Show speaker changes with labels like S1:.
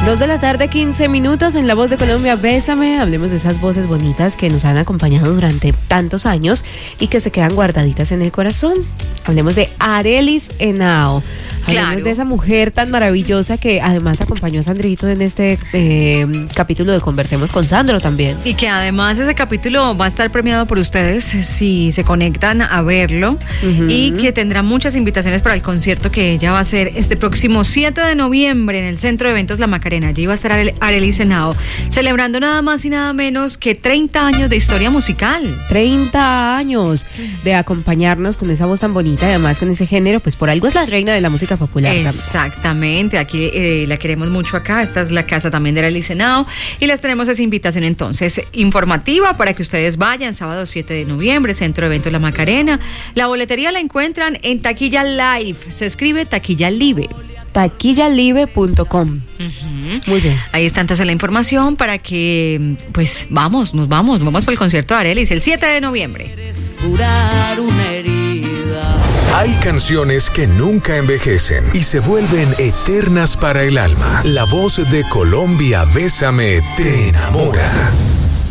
S1: 2:15 p.m. en La Voz de Colombia. Bésame. Hablemos de esas voces bonitas que nos han acompañado durante tantos años y que se quedan guardaditas en el corazón. Hablemos de Arelis Henao. Hablemos de esa mujer tan maravillosa que además acompañó a Sandrito en este capítulo de Conversemos con Sandro también.
S2: Y que además ese capítulo va a estar premiado por ustedes si se conectan a verlo. Y que tendrá muchas invitaciones para el concierto que ella va a hacer este próximo 7 de noviembre en el Centro de Eventos La Macarena. Allí va a estar Arelis Henao celebrando nada más y nada menos que 30 años de historia musical.
S1: 30 años de acompañarnos con esa voz tan bonita, además con ese género, pues por algo es la reina de la música popular.
S2: Exactamente, aquí la queremos mucho acá. Esta es la casa también de Arelis Henao y les tenemos esa invitación entonces informativa para que ustedes vayan sábado 7 de noviembre, Centro de Eventos La Macarena. La boletería la encuentran en Taquilla Live, se escribe Taquilla Live.
S1: Taquillalive.com. Muy bien.
S2: Ahí está entonces la información para que, pues, nos vamos para el concierto de Arelis el 7 de noviembre.
S3: Hay canciones que nunca envejecen y se vuelven eternas para el alma. La Voz de Colombia, Bésame, te enamora.